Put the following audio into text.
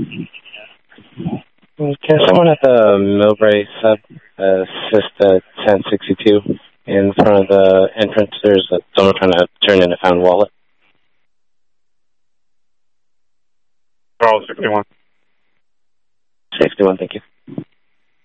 Can someone at the Millbrae sub assist 1062 in front of the entrance? There's someone trying to turn in a found wallet. Charles 61. 61, thank you.